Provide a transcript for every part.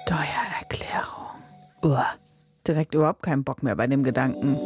Steuererklärung. Direkt überhaupt keinen Bock mehr bei dem Gedanken.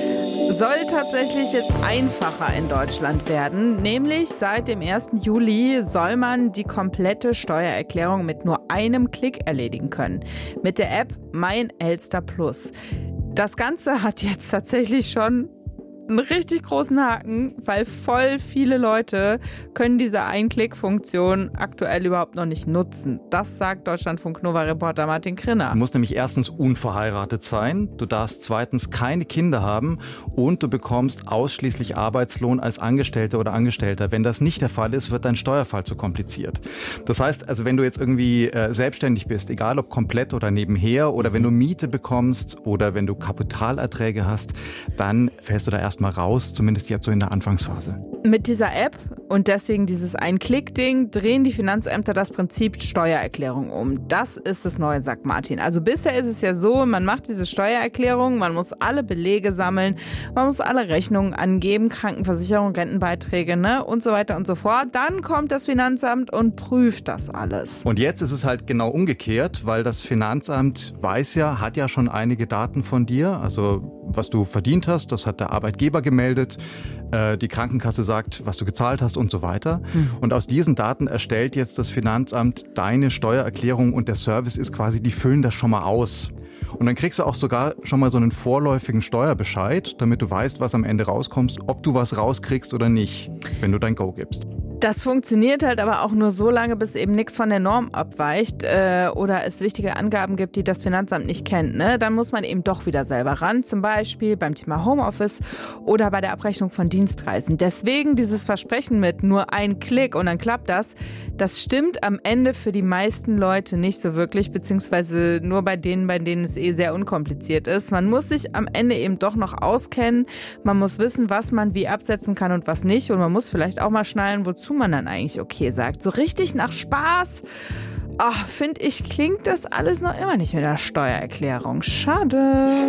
Soll tatsächlich jetzt einfacher in Deutschland werden. Nämlich seit dem 1. Juli soll man die komplette Steuererklärung mit nur einem Klick erledigen können. Mit der App Mein Elster Plus. Das Ganze hat jetzt tatsächlich schon einen richtig großen Haken, weil voll viele Leute können diese Ein-Klick-Funktion aktuell überhaupt noch nicht nutzen. Das sagt Deutschlandfunk-Nova-Reporter Martin Krinner. Du musst nämlich erstens unverheiratet sein, du darfst zweitens keine Kinder haben und du bekommst ausschließlich Arbeitslohn als Angestellter oder Angestellter. Wenn das nicht der Fall ist, wird dein Steuerfall zu kompliziert. Das heißt, also wenn du jetzt irgendwie selbstständig bist, egal ob komplett oder nebenher, oder wenn du Miete bekommst oder wenn du Kapitalerträge hast, dann fällst du da erstmal raus, zumindest jetzt so in der Anfangsphase. Mit dieser App und deswegen dieses Ein-Klick-Ding drehen die Finanzämter das Prinzip Steuererklärung um. Das ist das Neue, sagt Martin. Also bisher ist es ja so, man macht diese Steuererklärung, man muss alle Belege sammeln, man muss alle Rechnungen angeben, Krankenversicherung, Rentenbeiträge, und so weiter und so fort. Dann kommt das Finanzamt und prüft das alles. Und jetzt ist es halt genau umgekehrt, weil das Finanzamt hat ja schon einige Daten von dir, also was du verdient hast, das hat der Arbeitgeber gemeldet, die Krankenkasse sagt, was du gezahlt hast und so weiter. Und aus diesen Daten erstellt jetzt das Finanzamt deine Steuererklärung und der Service ist quasi, die füllen das schon mal aus. Und dann kriegst du auch sogar schon mal so einen vorläufigen Steuerbescheid, damit du weißt, was am Ende rauskommst, ob du was rauskriegst oder nicht, wenn du dein Go gibst. Das funktioniert halt aber auch nur so lange, bis eben nichts von der Norm abweicht oder es wichtige Angaben gibt, die das Finanzamt nicht kennt. Dann muss man eben doch wieder selber ran, zum Beispiel beim Thema Homeoffice oder bei der Abrechnung von Dienstreisen. Deswegen dieses Versprechen mit nur ein Klick und dann klappt das, das stimmt am Ende für die meisten Leute nicht so wirklich, beziehungsweise nur bei denen es sehr unkompliziert ist. Man muss sich am Ende eben doch noch auskennen, man muss wissen, was man wie absetzen kann und was nicht und man muss vielleicht auch mal schnallen, wozu man dann eigentlich okay sagt. So richtig nach Spaß, finde ich, klingt das alles noch immer nicht mit der Steuererklärung. Schade.